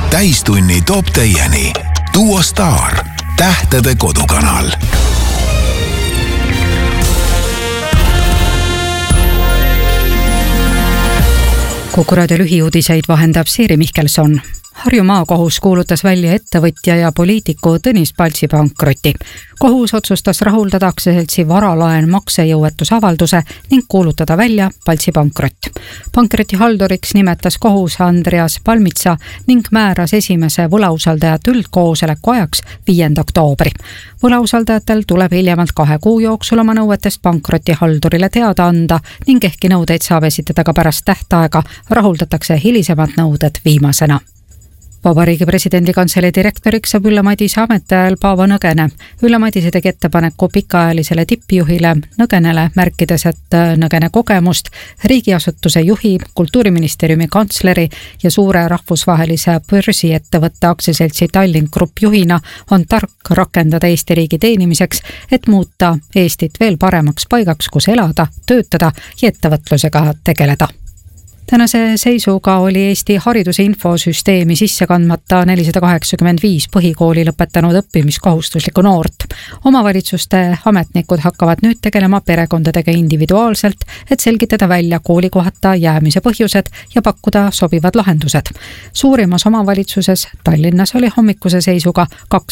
täistunni toob teieni Duo Star, tähtede kodukanal. Kuku raadio lühiuudiseid vahendab Siiri Mihkelson. Harju maakohus kuulutas välja ettevõtja ja poliitiku Tõnis Paltsi pankroti. Kohus otsustas rahuldada aktsiaseltsi varalaen maksejõuetusavalduse ning kuulutada välja Paltsi pankrott. Pankroti halduriks nimetas kohus Andreas Palmitsa ning määras esimese võlausaldajat üldkoosoleku ajaks 5. oktoobri. Võlausaldajatel tuleb hiljemalt 2 kuu jooksul oma nõuetest pankroti haldurile teada anda ning ehkki nõudeid saab esitada ka pärast tähtaega, rahuldatakse hilisemad nõuded viimasena. Vabariigi presidendi kantselei direktoriks saab Ülle Madise ametiajal Paavo Nõgene. Ülle Madise tegi ettepaneku pikaajalisele tippjuhile Nõgenele, märkides, et Nõgene kogemust riigiasutuse juhi, Kultuuriministeeriumi kantsleri ja suure rahvusvahelise börsiettevõtte aktsiaseltsi Tallink Grupp juhina on tark rakendada Eesti riigi teenimiseks, et muuta Eestit veel paremaks paigaks, kus elada, töötada ja ettevõtlusega tegeleda. Tänase seisuga oli Eesti hariduse infosüsteemi sisse kandmata 485 põhikooli lõpetanud õppimiskohustuslikku noort. Omavalitsuste ametnikud hakkavad nüüd tegelema perekondadega individuaalselt, et selgitada välja koolikohata jäämise põhjused ja pakkuda sobivad lahendused. Suurimas omavalitsuses Tallinnas oli hommikuse seisuga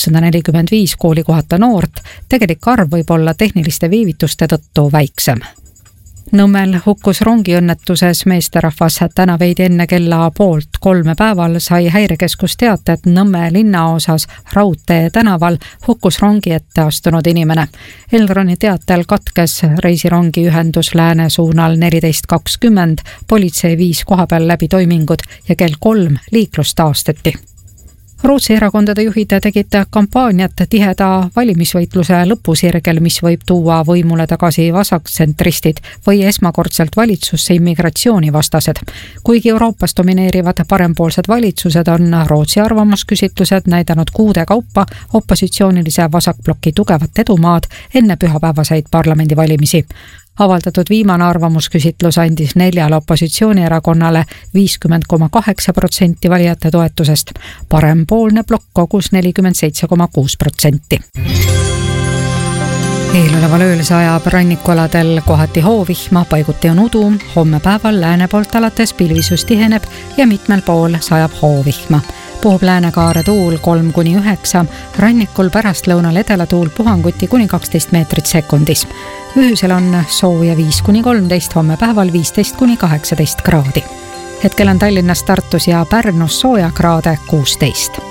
245 koolikohata noort, tegelik arv võib olla tehniliste viivituste tõttu väiksem. Nõmmel hukkus rongiõnnetuses meesterahvas. Täna veidi enne kella 2:30 päeval sai häirekeskus teate, et Nõmme linnaosas Raudtee tänaval hukkus rongi ette astunud inimene. Elroni teatel katkes reisirongi ühendus lääne suunal 14:20, politsei viis kohapeal läbi toimingud ja kell 3 liiklus taastati. Rootsi erakondade juhid tegid kampaaniat tiheda valimisvõitluse lõpusirgel, mis võib tuua võimule tagasi vasaktsentristid või esmakordselt valitsusse immigratsioonivastased. Kuigi Euroopas domineerivad parempoolsed valitsused, on Rootsi arvamusküsitlused näidanud kuude kaupa opositsioonilise vasakbloki tugevat edumaad enne pühapäevaseid parlamendivalimisi. Avaldatud viimane arvamusküsitlus andis 4 opositsioonierakonnale 50,8% valijate toetusest. Parempoolne blokk kogus 47,6%. Eeloleval ööl sajab rannikualadel kohati hoovihma, paiguti on udu, homme päeval lääne poolt alates pilvisus tiheneb ja mitmel pool sajab hoovihma. Puhub läänekaare tuul 3–9, rannikul pärastlõunal edelatuul puhanguti kuni 12 meetrit sekundis. Öösel on sooja 5–13, homme päeval 15–18 kraadi. Hetkel on Tallinnas, Tartus ja Pärnus sooja kraade 16.